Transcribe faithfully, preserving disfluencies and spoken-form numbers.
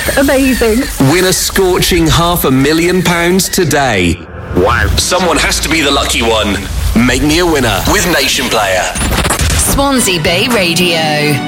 Amazing. Win a scorching half a million pounds today. Wow. Someone has to be the lucky one. Make me a winner with Nation Player. Swansea Bay Radio.